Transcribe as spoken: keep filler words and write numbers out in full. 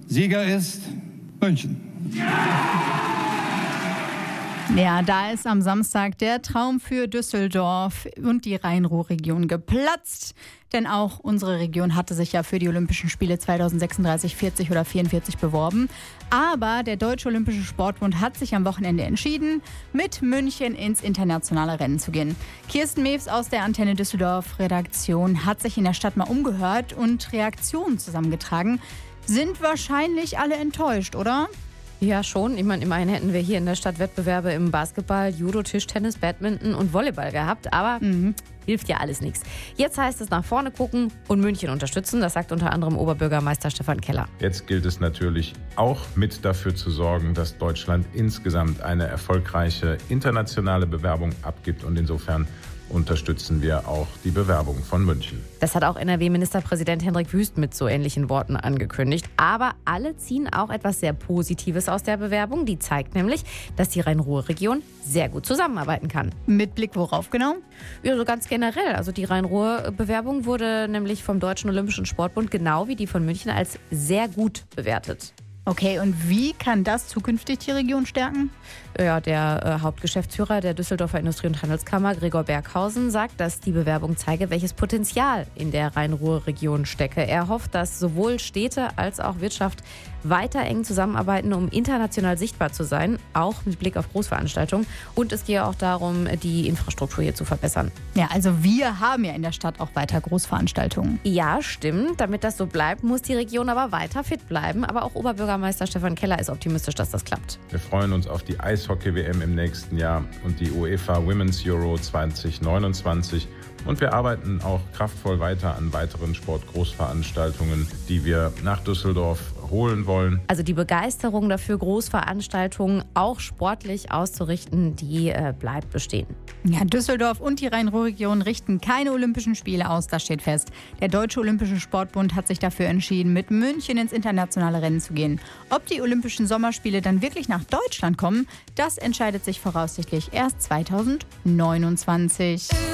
Sieger ist München. Ja, da ist am Samstag der Traum für Düsseldorf und die Rhein-Ruhr-Region geplatzt. Denn auch unsere Region hatte sich ja für die Olympischen Spiele zweitausendsechsunddreißig, vierzig oder vierundvierzig beworben. Aber der Deutsche Olympische Sportbund hat sich am Wochenende entschieden, mit München ins internationale Rennen zu gehen. Kirsten Mews aus der Antenne Düsseldorf-Redaktion hat sich in der Stadt mal umgehört und Reaktionen zusammengetragen. Sind wahrscheinlich alle enttäuscht, oder? Ja, schon. Ich meine, immerhin hätten wir hier in der Stadt Wettbewerbe im Basketball, Judo, Tischtennis, Badminton und Volleyball gehabt. Aber mhm. hilft ja alles nichts. Jetzt heißt es nach vorne gucken und München unterstützen. Das sagt unter anderem Oberbürgermeister Stefan Keller. Jetzt gilt es natürlich auch mit dafür zu sorgen, dass Deutschland insgesamt eine erfolgreiche internationale Bewerbung abgibt. Und insofern unterstützen wir auch die Bewerbung von München. Das hat auch N R W-Ministerpräsident Hendrik Wüst mit so ähnlichen Worten angekündigt. Aber alle ziehen auch etwas sehr Positives aus der Bewerbung. Die zeigt nämlich, dass die Rhein-Ruhr-Region sehr gut zusammenarbeiten kann. Mit Blick worauf genau? Ja, so ganz generell. Also die Rhein-Ruhr-Bewerbung wurde nämlich vom Deutschen Olympischen Sportbund genau wie die von München als sehr gut bewertet. Okay, und wie kann das zukünftig die Region stärken? Ja, der äh, Hauptgeschäftsführer der Düsseldorfer Industrie- und Handelskammer, Gregor Berghausen, sagt, dass die Bewerbung zeige, welches Potenzial in der Rhein-Ruhr-Region stecke. Er hofft, dass sowohl Städte als auch Wirtschaft weiter eng zusammenarbeiten, um international sichtbar zu sein, auch mit Blick auf Großveranstaltungen. Und es gehe auch darum, die Infrastruktur hier zu verbessern. Ja, also wir haben ja in der Stadt auch weiter Großveranstaltungen. Ja, stimmt. Damit das so bleibt, muss die Region aber weiter fit bleiben. Aber auch Oberbürgermeister Stefan Keller ist optimistisch, dass das klappt. Wir freuen uns auf die Eishockey-W M im nächsten Jahr und die UEFA Women's Euro zwanzig neunundzwanzig. Und wir arbeiten auch kraftvoll weiter an weiteren Sportgroßveranstaltungen, die wir nach Düsseldorf holen wollen. Also die Begeisterung dafür, Großveranstaltungen auch sportlich auszurichten, die äh, bleibt bestehen. Ja, Düsseldorf und die Rhein-Ruhr-Region richten keine Olympischen Spiele aus, das steht fest. Der Deutsche Olympische Sportbund hat sich dafür entschieden, mit München ins internationale Rennen zu gehen. Ob die Olympischen Sommerspiele dann wirklich nach Deutschland kommen, das entscheidet sich voraussichtlich erst zweitausendneunundzwanzig.